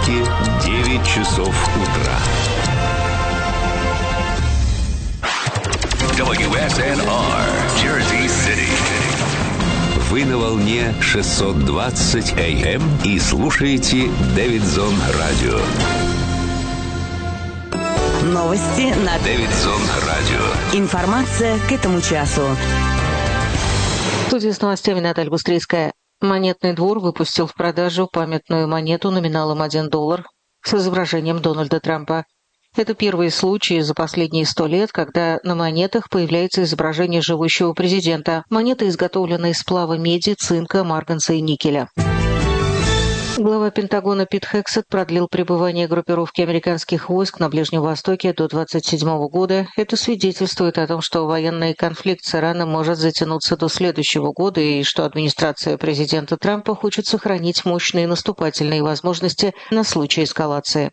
Нью-Йорке 9 часов утра. WSNR, Jersey City. Вы на волне 620 AM и слушаете Дэвидсон Радио. Новости на Дэвидсон Радио. Информация к этому часу. В студии с новостями Наталья Густрийская. Монетный двор выпустил в продажу памятную монету номиналом $1 с изображением Дональда Трампа. Это первый случай за последние 100 лет, когда на монетах появляется изображение живущего президента. Монета изготовлена из сплава меди, цинка, марганца и никеля. Глава Пентагона Пит Хексет продлил пребывание группировки американских войск на Ближнем Востоке до 27 года. Это свидетельствует о том, что военный конфликт с Ираном может затянуться до следующего года и что администрация президента Трампа хочет сохранить мощные наступательные возможности на случай эскалации.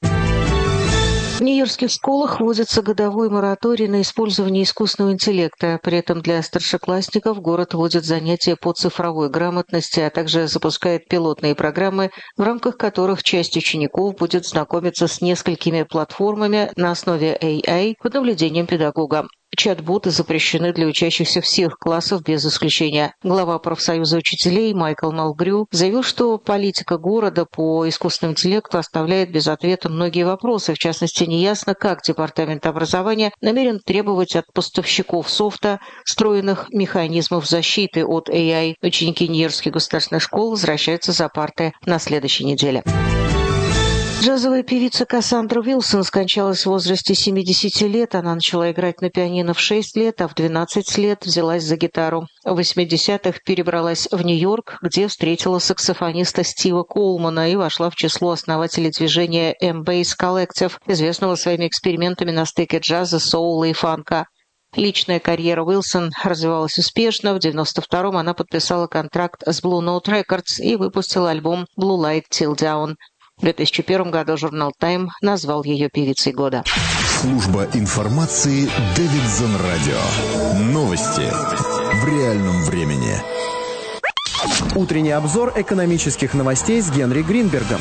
В нью-йоркских школах вводится годовой мораторий на использование искусственного интеллекта. При этом для старшеклассников город вводит занятия по цифровой грамотности, а также запускает пилотные программы, в рамках которых часть учеников будет знакомиться с несколькими платформами на основе AI под наблюдением педагога. Чат-боты запрещены для учащихся всех классов без исключения. Глава профсоюза учителей Майкл Малгрю заявил, что политика города по искусственному интеллекту оставляет без ответа многие вопросы. В частности, неясно, как Департамент образования намерен требовать от поставщиков софта встроенных механизмов защиты от AI. Ученики Нью-Йоркских государственных школ возвращаются за парты на следующей неделе. Джазовая певица Кассандра Уилсон скончалась в возрасте 70 лет. Она начала играть на пианино в 6 лет, а в 12 лет взялась за гитару. В 80-х перебралась в Нью-Йорк, где встретила саксофониста Стива Колмана и вошла в число основателей движения M-Bass Collective, известного своими экспериментами на стыке джаза, соула и фанка. Личная карьера Уилсон развивалась успешно. В 92-м она подписала контракт с Blue Note Records и выпустила альбом Blue Light Till Dawn. В 2001 году журнал Time назвал ее певицей года. Служба информации Дэвидсон Радио. Новости в реальном времени. Утренний обзор экономических новостей с Генри Гринбергом.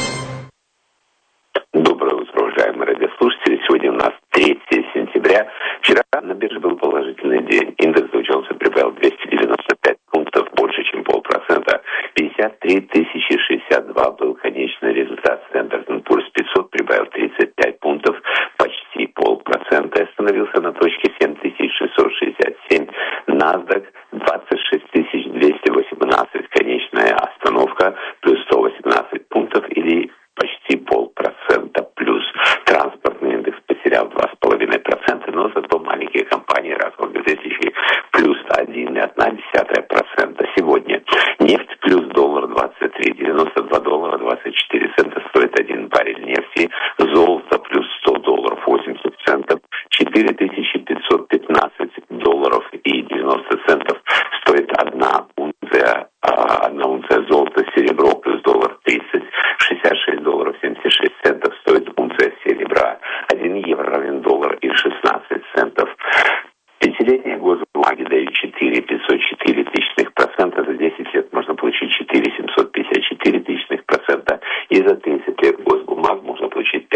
Доброе утро, уважаемые радиослушатели. Сегодня у нас 3 сентября. Вчера на бирже был положительный день. Индекс Dow Jones прибавил 295 пунктов, больше, чем 0,5%. 53 062 был конечный результат. Standard & Poor's 500 прибавил 35 пунктов, почти 0,5%. Остановился на точке 7667. NASDAQ 26 218. Конечная остановка плюс 118 пунктов или почти 0,5% плюс. Транспортный индекс потерял 2,5%, но зато маленькие компании разгрузили плюс 1,1%. Сегодня нефть плюс $23.92 стоит 1 баррель нефти. Золото плюс $100 80 центов. $4015.90 стоит 1 унция золота. Серебро плюс $30. $66.76 стоит унция серебра. 1 евро равен $1.16. Пятилетние госбумаги дают 4,504%, за 10 лет можно получить 4,754%, и за 30 лет госбумаг можно получить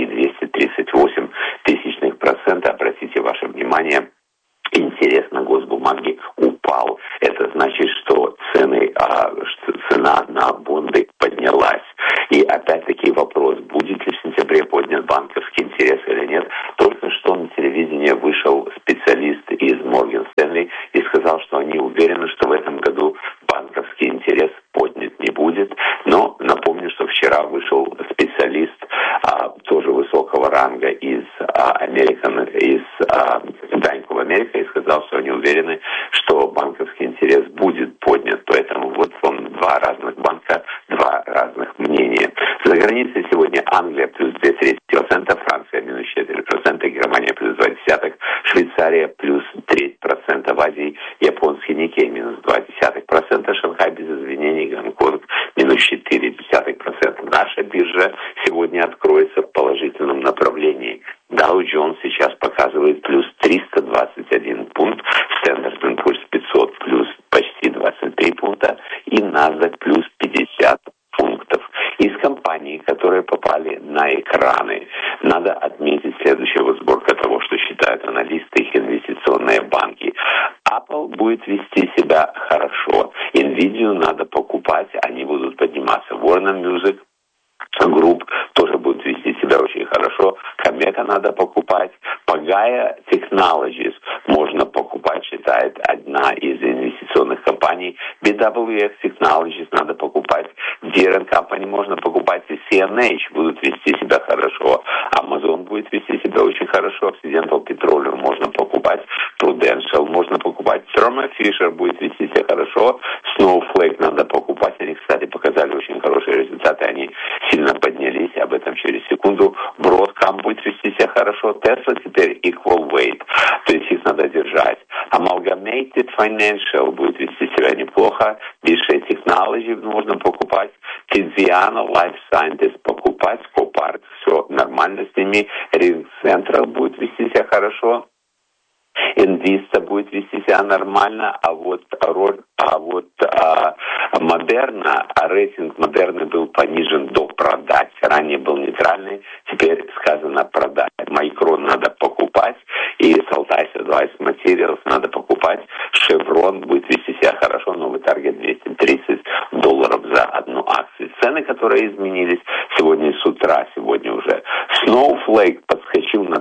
5,238%. Обратите ваше внимание, интерес на госбумаги упал. Это значит, что цена на бонды поднялась. И опять-таки вопрос, будет ли в сентябре поднят банковский интерес или нет. Только что на телевидении вышел специалист из Morgan Stanley и сказал, что они уверены, что в этом году банковский интерес поднят не будет. Но напомню, что вчера вышел специалист тоже высокого ранга из Bank of America и сказал, что они уверены, что банковский интерес будет поднят. Поэтому вот вам два разных банка, два разных мнения. За границей сегодня Англия плюс 0,2%, Франция минус 4%, Германия плюс 0,2%, Швейцария плюс 0,3%, в Азии японский Никей минус 0,2%, Шанхай без изменений, Гонконг минус 0,4%. Наша биржа сегодня откроется в положительном направлении. Dow Jones сейчас показывает плюс 321 пункт, Standard & Poor's 500 плюс почти 23 пункта и NASDAQ плюс 50 пунктов. Из компаний, которые попали на экраны. Надо отметить следующую сборка того, что считают аналисты, их инвестиционные банки. Apple будет вести себя хорошо. Nvidia надо покупать, они будут подниматься. Warner Music Group тоже будет вести себя очень хорошо. Камека надо покупать. Pagaya Technologies можно покупать, считает одна из инвестиционных компаний. BWX Technologies надо покупать. Deere & Company можно покупать. И CNH будут вести себя хорошо. Amazon будет вести себя очень хорошо. Occidental Petroleum можно покупать. Prudential можно покупать. Thermo Fisher будет вести себя хорошо. Snowflake надо покупать. Они, кстати, показали очень хорошие результаты. Они сильно поднялись, об этом через секунду. Broadcom будет вести себя хорошо. Tesla теперь equal weight, то есть их надо держать. Amalgamated Financial будет вести себя неплохо. Vishay Technology можно покупать. Tiziano Life Sciences покупать. Copart, все нормально с ними. Ring Central будет вести себя хорошо. Инвиста будет вести себя нормально, а вот Модерна, рейтинг Модерны был понижен до продать, ранее был нейтральный, теперь сказано продать. Micron надо покупать, и Saltice Advanced Materials надо покупать. Chevron будет вести себя хорошо, новый таргет $230 за одну акцию. Цены, которые изменились сегодня с утра, сегодня уже. Snowflake подскочил на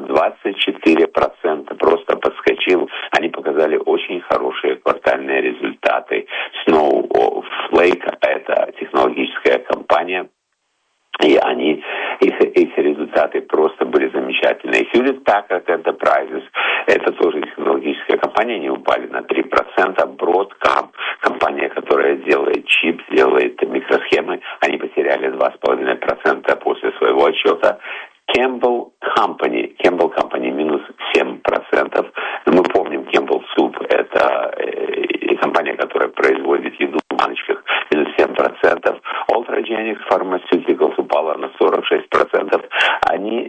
24%, просто подскочил. Они показали очень хорошие квартальные результаты. Snowflake – это технологическая компания, и их результаты просто были замечательные. Hewlett Packard Enterprises – это тоже технологическая компания, они упали на 3%. Broadcom – компания, которая делает чип, делает микросхемы, они потеряли 2,5% после своего отчета. Campbell Company минус 7%. Мы помним, Campbell Soup – это компания, которая производит еду в баночках, минус 7%. Ultragenyx Pharmaceuticals упала на 46%. Они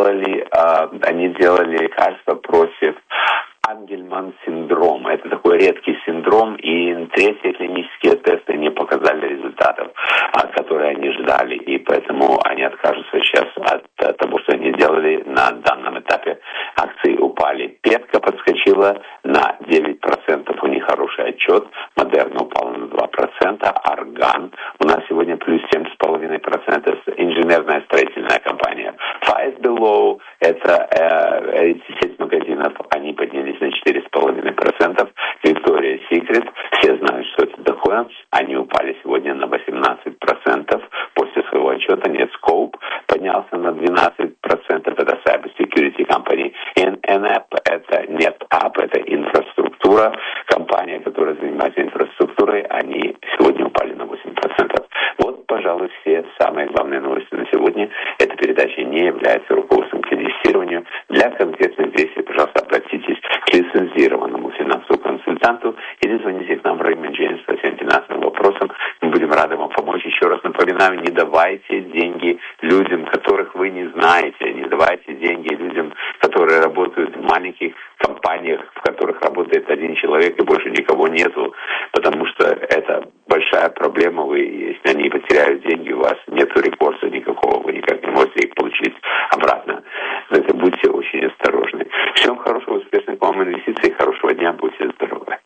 делали лекарство против Ангельман синдром. Это такой редкий синдром, и третьи клинические тесты не показали результатов, которые они ждали, и поэтому они откажутся сейчас от того, что они делали на данном этапе. Акции упали. Пепка подскочила на 9%, у них хороший отчет. Модерна упала на 2%. Арган у нас сегодня плюс 7,5%. Инженерная строительная компания. Five Below – это сеть магазинов, они поднялись на 4,5%. Victoria's Secret, все знают, что это такое. Они упали сегодня на 18% после своего отчета. Netscope поднялся на 12%. Это Cyber Security Company. NetApp – это NetApp, это инфраструктура. Компания, которая занимается инфраструктурой, они сегодня упали на 8%. Вот, пожалуй, все самые главные новости на сегодня. Эта передача не является руководством к инвестированию. Для конкретных действий, пожалуйста, обратитесь к лицензированному финансовому консультанту или звоните к нам в Raymond James по всем финансовым вопросам. Мы будем рады вам помочь. Еще раз напоминаю, не давайте деньги людям, которых вы не знаете. Не давайте деньги людям, которые работают в маленьких компаниях, в которых работает один человек и больше никого нету, потому что это большая проблема. Если они потеряют деньги, у вас нет рекурса никакого, вы никак не можете их получить обратно. Это будьте очень осторожны. Всем хорошего, успешных вам инвестиций, хорошего дня, будьте здоровы.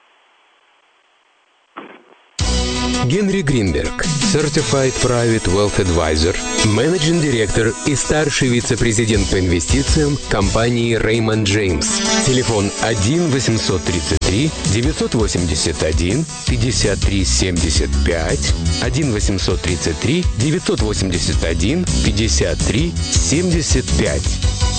Генри Гринберг, Certified Private Wealth Advisor, менеджинг директор и старший вице-президент по инвестициям компании Raymond James. Телефон 1-833-981-53-75, 1-833-981-53-75.